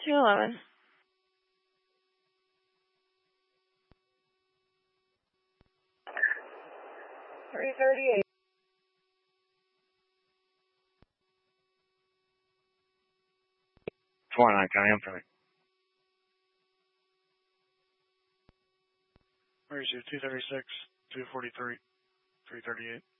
211. 338. 29, County, I'm coming. Where's you? 236, 243, 338.